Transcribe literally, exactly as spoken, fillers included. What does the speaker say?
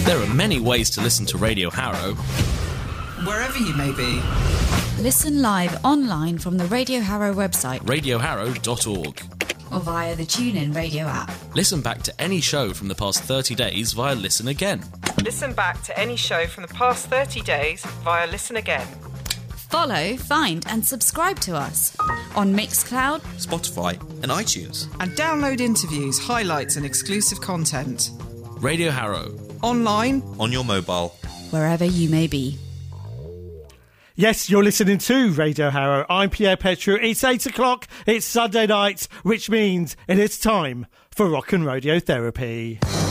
There are many ways to listen to Radio Harrow. Wherever you may be. Listen live online from the Radio Harrow website, radio harrow dot org. or via the TuneIn Radio app. Listen back to any show from the past thirty days via Listen Again. Listen back to any show from the past thirty days via Listen Again. Follow, find and subscribe to us on Mixcloud, Spotify and iTunes. And download interviews, highlights and exclusive content. Radio Harrow. Online. On your mobile. wherever you may be. Yes, you're listening to Radio Harrow. I'm Pierre Petru. It's eight o'clock. It's Sunday night, which means it is time for Rock and Radiotherapy.